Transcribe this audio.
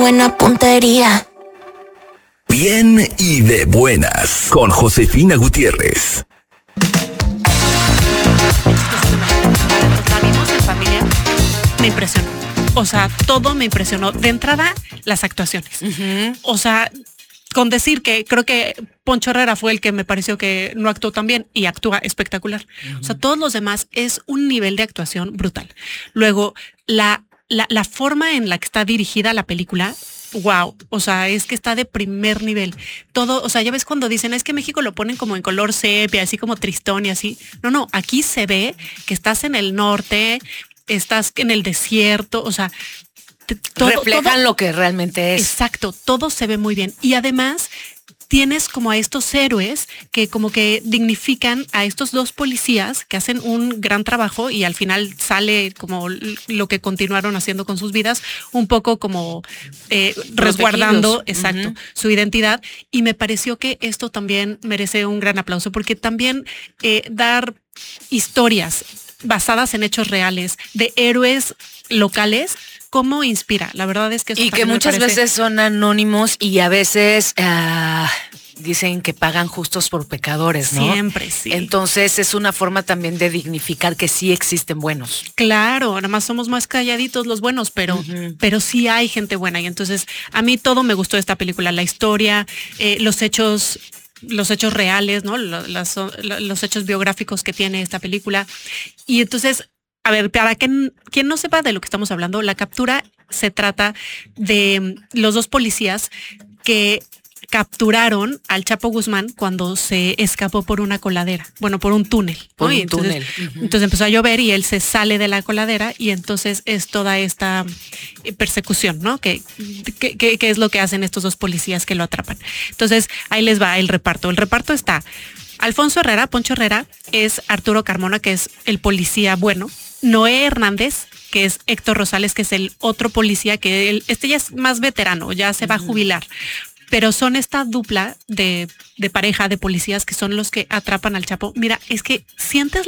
buena puntería. Bien y de buenas, con Josefina Gutiérrez. La vimos en familia. Me impresionó. O sea, todo me impresionó. De entrada, las actuaciones. Uh-huh. O sea, con decir que creo que Poncho Herrera fue el que me pareció que no actuó tan bien y actúa espectacular. Uh-huh. O sea, todos los demás es un nivel de actuación brutal. Luego, la forma en la que está dirigida la película, wow, o sea, es que está de primer nivel. Todo, o sea, ya ves cuando dicen, es que México lo ponen como en color sepia, así como tristón y así. No, aquí se ve que estás en el norte, estás en el desierto, o sea, reflejan lo que realmente es. Exacto, todo se ve muy bien. Y además tienes como a estos héroes que como que dignifican a estos dos policías que hacen un gran trabajo y al final sale como lo que continuaron haciendo con sus vidas, un poco como resguardando, exacto, su identidad. Y me pareció que esto también merece un gran aplauso porque también dar historias basadas en hechos reales de héroes locales, cómo inspira. La verdad es que eso y que muchas veces son anónimos y a veces dicen que pagan justos por pecadores, ¿no? Siempre, sí. Entonces es una forma también de dignificar que sí existen buenos. Claro, nada más somos más calladitos los buenos, pero sí hay gente buena. Y entonces a mí todo me gustó de esta película, la historia, los hechos reales, ¿no? Los hechos biográficos que tiene esta película. Y entonces, a ver, para quien no sepa de lo que estamos hablando, La Captura se trata de los dos policías que capturaron al Chapo Guzmán cuando se escapó por una coladera, por un túnel. Por un túnel. Uh-huh. Entonces empezó a llover y él se sale de la coladera y entonces es toda esta persecución, ¿no? Que es lo que hacen estos dos policías que lo atrapan. Entonces ahí les va el reparto. El reparto está Alfonso Herrera, Poncho Herrera, es Arturo Carmona, que es el policía bueno. Noé Hernández, que es Héctor Rosales, que es el otro policía, que este ya es más veterano, ya se va a jubilar. Pero son esta dupla de pareja de policías que son los que atrapan al Chapo. Mira, es que sientes